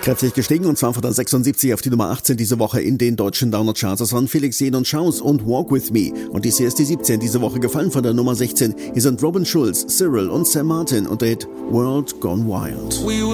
Kräftig gestiegen und zwar von der 76 auf die Nummer 18 diese Woche in den deutschen Downer-Charts. Das waren Felix Jähn und Schaus und Walk With Me. Und die ist die 17 diese Woche gefallen von der Nummer 16. Hier sind Robin Schulz, Cyril und Sam Martin und der Hit World Gone Wild.